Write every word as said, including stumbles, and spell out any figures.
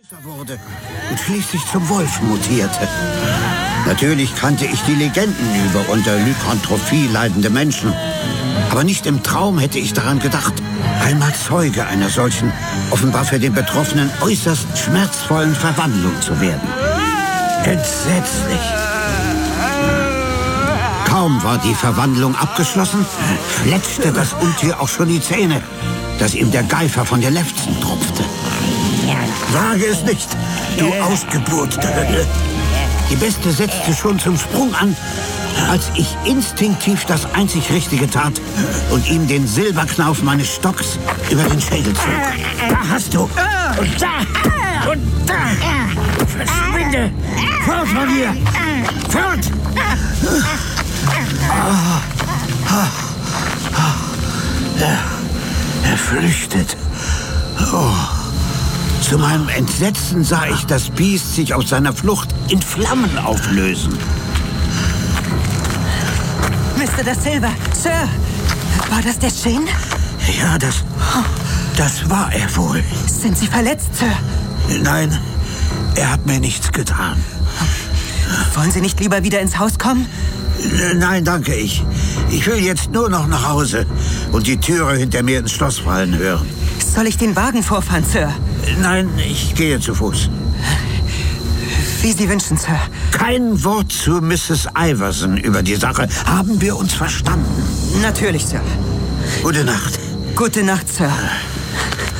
wurde und schließlich zum Wolf mutierte. Natürlich kannte ich die Legenden über unter Lykantrophie leidende Menschen. Aber nicht im Traum hätte ich daran gedacht, einmal Zeuge einer solchen, offenbar für den Betroffenen äußerst schmerzvollen Verwandlung zu werden. Entsetzlich. Kaum war die Verwandlung abgeschlossen, fletschte das Untier auch schon die Zähne, dass ihm der Geifer von den Lefzen tropfte. Wage es nicht, du Ausgeburt der Hölle. Die Beste setzte schon zum Sprung an, als ich instinktiv das einzig Richtige tat und ihm den Silberknauf meines Stocks über den Schädel zog. Da hast du! Und da! Und da! Verschwinde! Fort von hier! Fort! Er, er flüchtet. Oh. Zu meinem Entsetzen sah ich das Biest sich auf seiner Flucht in Flammen auflösen. Mister Da Silva, Sir, war das der Shin? Ja, das, das war er wohl. Sind Sie verletzt, Sir? Nein, er hat mir nichts getan. Wollen Sie nicht lieber wieder ins Haus kommen? Nein, danke, ich. Ich will jetzt nur noch nach Hause und die Türe hinter mir ins Schloss fallen hören. Soll ich den Wagen vorfahren, Sir? Nein, ich gehe zu Fuß. Wie Sie wünschen, Sir. Kein Wort zu Misses Iverson über die Sache. Haben wir uns verstanden? Natürlich, Sir. Gute Nacht. Gute Nacht, Sir.